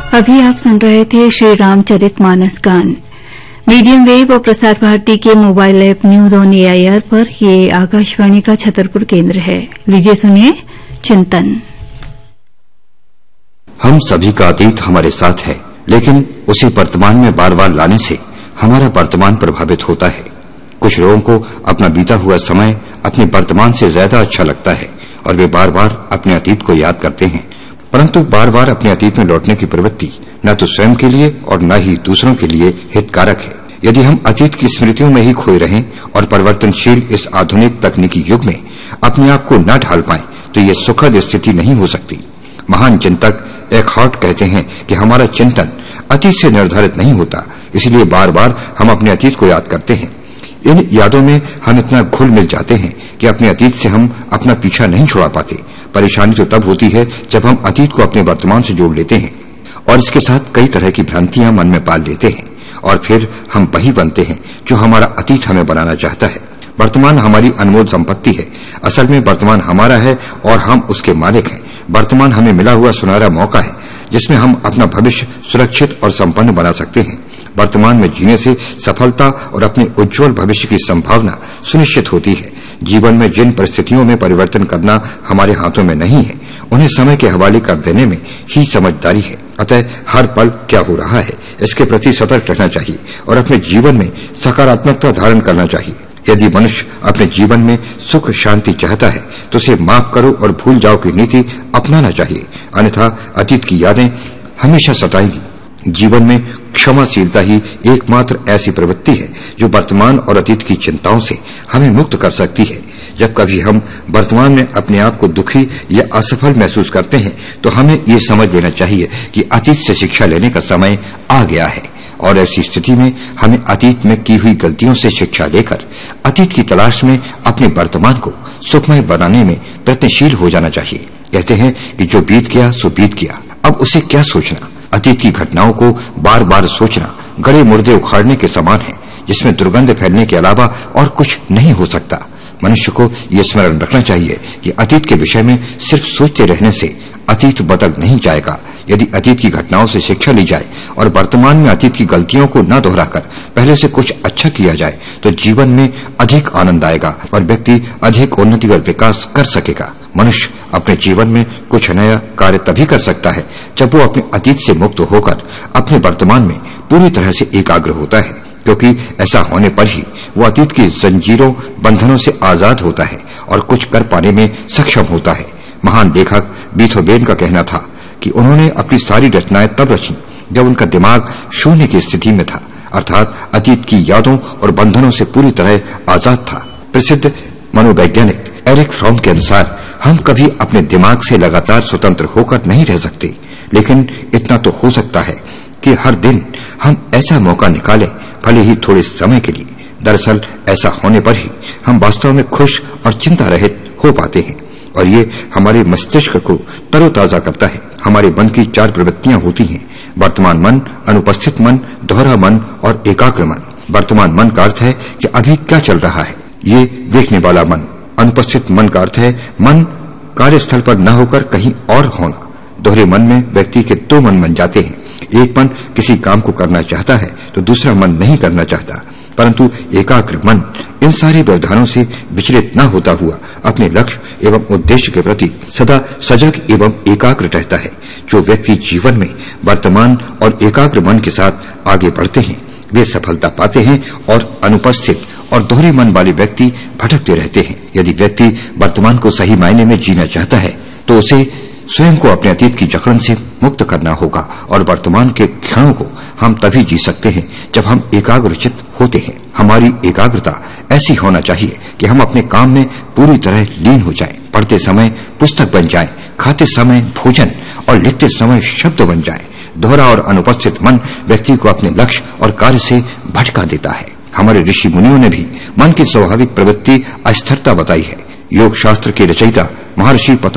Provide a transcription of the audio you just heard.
अभी आप सुन रहे थे श्री रामचरितमानस गान। मीडियम वेव और प्रसार भारती के mobile app news on AIR पर ये आकाशवाणी का छतरपुर केंद्र है। लीजिए सुनिए चिंतन। हम सभी का अतीत हमारे साथ है, लेकिन उसे वर्तमान में बार बार लाने से हमारा वर्तमान प्रभावित होता है। कुछ लोगों को अपना बीता हुआ समय अपने वर्तमान से ज्यादा अच्छा लगता है और वे बार बार अपने अतीत को याद करते हैं, परंतु बार बार अपने अतीत में लौटने की प्रवृत्ति न तो स्वयं के लिए और न ही दूसरों के लिए हितकारक है। यदि हम अतीत की स्मृतियों में ही खोए रहें और परिवर्तनशील इस आधुनिक तकनीकी युग में अपने आप को न ढाल पाएं, तो ये सुखद स्थिति नहीं हो सकती। महान चिंतक एकहार्ट कहते हैं कि हमारा चिंतन अतीत से निर्धारित नहीं होता, इसलिए बार बार हम अपने अतीत को याद करते हैं। इन यादों में हम इतना घुल मिल जाते हैं कि अपने अतीत से हम अपना पीछा नहीं छुड़ा पाते। परेशानी तो तब होती है जब हम अतीत को अपने वर्तमान से जोड़ लेते हैं और इसके साथ कई तरह की भ्रांतियां मन में पाल लेते हैं और फिर हम वही बनते हैं जो हमारा अतीत हमें बनाना चाहता है। वर्तमान हमारी अनमोल संपत्ति है। असल में वर्तमान हमारा है और हम उसके मालिक हैं। वर्तमान हमें मिला हुआ सुनहरा मौका है जिसमें हम अपना भविष्य सुरक्षित और संपन्न बना सकते हैं। वर्तमान में जीने से सफलता और अपने उज्जवल भविष्य की संभावना सुनिश्चित होती है। जीवन में जिन परिस्थितियों में परिवर्तन करना हमारे हाथों में नहीं है, उन्हें समय के हवाले कर देने में ही समझदारी है। अतः हर पल क्या हो रहा है इसके प्रति सतर्क रहना चाहिए और अपने जीवन में सकारात्मकता धारण करना चाहिए। यदि मनुष्य अपने जीवन में सुख शांति चाहता है तो उसे माफ करो और भूल जाओ की नीति अपनाना चाहिए, अन्यथा अतीत की यादें हमेशा सताएंगी। जीवन में क्षमाशीलता ही एकमात्र ऐसी प्रवृत्ति है जो वर्तमान और अतीत की चिंताओं से हमें मुक्त कर सकती है। जब कभी हम वर्तमान में अपने आप को दुखी या असफल महसूस करते हैं तो हमें ये समझ लेना चाहिए कि अतीत से शिक्षा लेने का समय आ गया है और ऐसी स्थिति में हमें अतीत में की हुई गलतियों से शिक्षा लेकर अतीत की तलाश में अपने वर्तमान को सुखमय बनाने में प्रयत्नशील हो जाना चाहिए। कहते हैं कि जो बीत गया सो बीत गया, अब उसे क्या सोचना। अतीत की घटनाओं को बार बार सोचना गड़े मुर्दे उखाड़ने के समान है जिसमें दुर्गंध फैलने के अलावा और कुछ नहीं हो सकता। मनुष्य को यह स्मरण रखना चाहिए कि अतीत के विषय में सिर्फ सोचते रहने से अतीत बदल नहीं जाएगा। यदि अतीत की घटनाओं से शिक्षा ली जाए और वर्तमान में अतीत की गलतियों को न दोहराकर पहले से कुछ अच्छा किया जाए तो जीवन में अधिक आनंद आएगा और व्यक्ति अधिक उन्नति और विकास कर सकेगा। मनुष्य अपने जीवन में कुछ नया कार्य तभी कर सकता है जब वो अपने अतीत से मुक्त होकर अपने वर्तमान में पूरी तरह से एकाग्र होता है, क्योंकि ऐसा होने पर ही वो अतीत की जंजीरों बंधनों से आजाद होता है और कुछ कर पाने में सक्षम होता है। महान लेखक बीथोवेन का कहना था कि उन्होंने अपनी सारी रचनाएं तब रची जब उनका दिमाग शून्य की स्थिति में था, अर्थात अतीत की यादों और बंधनों से पूरी तरह आजाद था। प्रसिद्ध मनोवैज्ञानिक एरिक फ्रॉम के अनुसार हम कभी अपने दिमाग से लगातार स्वतंत्र होकर नहीं रह सकते, लेकिन इतना तो हो सकता है कि हर दिन हम ऐसा मौका निकालें, भले ही थोड़े समय के लिए। दरअसल ऐसा होने पर ही हम वास्तव में खुश और चिंता रहित हो पाते हैं और ये हमारे मस्तिष्क को तरोताजा करता है। हमारे मन की 4 प्रवृत्तियां होती हैं: वर्तमान मन, अनुपस्थित मन, दोहरा मन और एकाग्र मन। वर्तमान मन का अर्थ है कि अभी क्या चल रहा है, ये देखने वाला मन। अनुपस्थित मन का अर्थ है मन कार्यस्थल पर न होकर कहीं और होना। दोहरे मन में व्यक्ति के 2 मन बन जाते हैं। एक मन किसी काम को करना चाहता है तो दूसरा मन नहीं करना चाहता, परंतु एकाग्र मन इन सारे व्यवधानों से विचलित न होता हुआ अपने लक्ष्य एवं उद्देश्य के प्रति सदा सजग एवं एकाग्र रहता है। जो व्यक्ति जीवन में वर्तमान और एकाग्र मन के साथ आगे बढ़ते हैं वे सफलता पाते हैं और अनुपस्थित और दोहरे मन वाले व्यक्ति भटकते रहते हैं। यदि व्यक्ति वर्तमान को सही मायने में जीना चाहता है तो उसे स्वयं को अपने अतीत की जकड़न से मुक्त करना होगा और वर्तमान के क्षणों को हम तभी जी सकते हैं जब हम एकाग्रचित्त होते हैं। हमारी एकाग्रता ऐसी होना चाहिए कि हम अपने काम में पूरी तरह लीन हो जाएं, पढ़ते समय पुस्तक बन जाएं, खाते समय भोजन और लिखते समय शब्द बन जाएं। दोहरा और अनुपस्थित मन व्यक्ति को अपने लक्ष्य और कार्य से भटका देता है। हमारे ऋषि मुनियों ने भी मन की स्वाभाविक प्रवृत्ति अस्थिरता बताई है। योग शास्त्र के रचयिता महर्षि